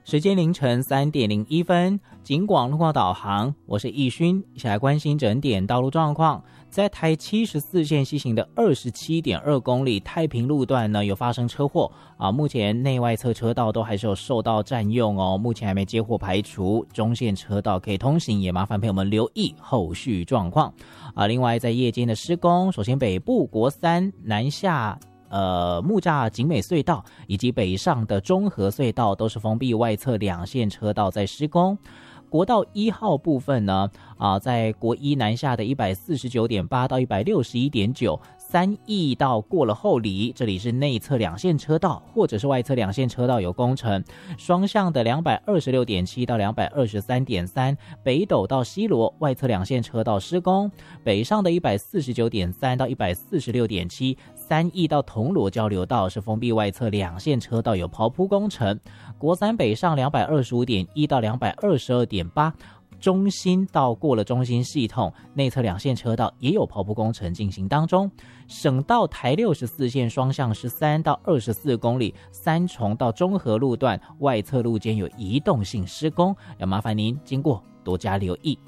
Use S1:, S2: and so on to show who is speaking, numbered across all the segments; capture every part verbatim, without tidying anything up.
S1: 时间凌晨三点零一分，警广路况导航，我是易勋，一起来关心整点道路状况。在台七十四线西行的二十七点二公里太平路段呢，有发生车祸啊，目前内外侧车道都还是有受到占用哦，目前还没接获排除，中线车道可以通行，也麻烦朋友们留意后续状况啊。另外，在夜间的施工，首先北部国三南下。呃，木栅景美隧道以及北上的中和隧道都是封闭外侧两线车道在施工。国道一号部分呢，啊，在国一南下的一百四十九点八到一百六十一点九，三义到过了后里，这里是内侧两线车道或者是外侧两线车道有工程。双向的两百二十六点七到两百二十三点三，北斗到西螺外侧两线车道施工。北上的一百四十九点三到一百四十六点七，三义到铜锣交流道是封闭外侧两线车道有刨铺工程。国三北上两百二十五点一到两百二十二点八，中心到过了中心系统内侧两线车道也有刨铺工程进行当中。省道台六十四线双向十三到二十四公里，三重到中和路段外侧路间有移动性施工，要麻烦您经过多加留意。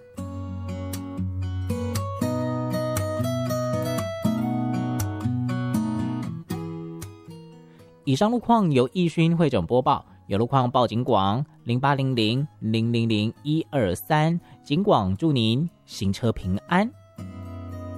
S1: 以上路况由易勋汇整播报，有路况报警广零八零零零零零一二三，警广祝您行车平安。